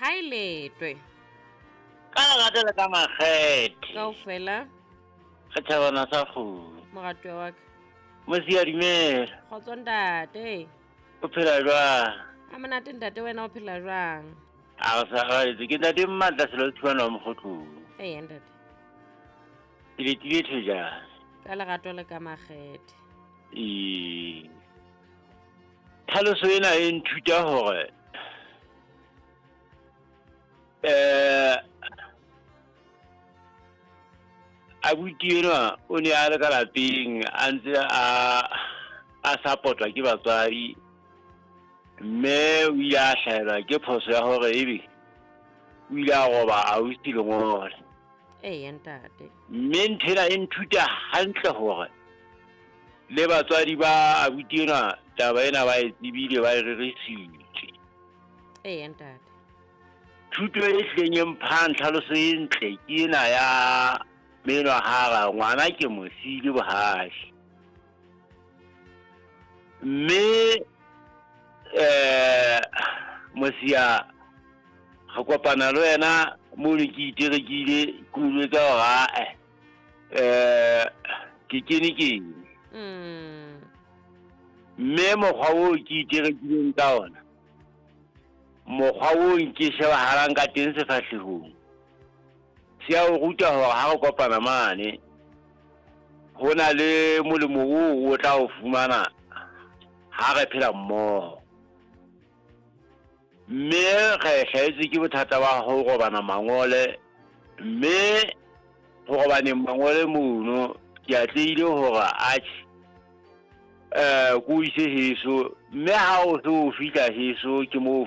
Hailetwe Ka rata le ka makgethe. kaofela Kgethabana sa kgomo. moratwe wa ka. Mosia dimela. Kgotso ntate. O phela jwang? A monate ntate, wena o phela jwang? A re sa gaetse ke ntate Mmatla Selothuwana wa Mokgotlong. Ee ntate, Ke letile thojana. ka lerato le ka makgethe. Tlhaloso ena e nthuta hore abuti enwa o ne a le ka lapeng a ntse a support-wa ke batswadi, mme o ile a hlahelwa ke phoso ya hore ebe o ile a roba ausi lengole. Ee ntate, Mme nthena e nthuta hantle hore le batswadi ba abuti enwa taba ena ba e tsebile, ba e rerisitse. ee ntate, Thuto e hleng e mphang tlhaloso e ntle ke ena ya menwa hara ngwana ke mosile bohashi. Mme Mosia ga kopana le wena mo le ke iterekile kuno tsa hore ke kene mme mokgwa o ke iterekileng ka ona, mokgwa o ke shebahalang ka teng sefahlehong, se a o ruta hore ha re kopana mane ho na le molemo o tla o fumana ha re phela mmoho. Mme re hlahetswe ke bothata ba ho robana mangole, mme ho robaneng mangole mono ke atlehile hore ko ise heso, mme ha o se o fihla heso ke mo